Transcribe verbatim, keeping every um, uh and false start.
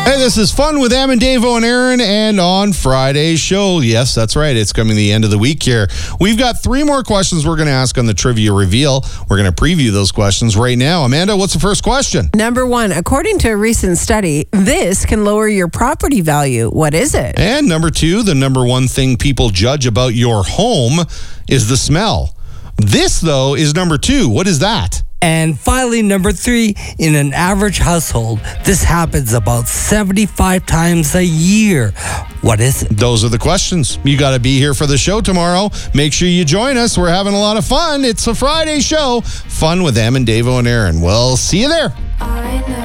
Hey, this is Fun with Em and Davo and Aaron, and on Friday's show, yes, that's right, it's coming the end of the week here. We've got three more questions we're going to ask on the Trivia Reveal. We're going to preview those questions right now. Amanda, what's the first question? Number one, according to a recent study, this can lower your property value. What is it? And number two, the number one thing people judge about your home is the smell. This, though, is number two. What is that? And finally, number three, in an average household, this happens about seventy-five times a year. What is it? Those are the questions. You got to be here for the show tomorrow. Make sure you join us. We're having a lot of fun. It's a Friday show. Fun with Em and Davo and Aaron. Well, see you there. I know.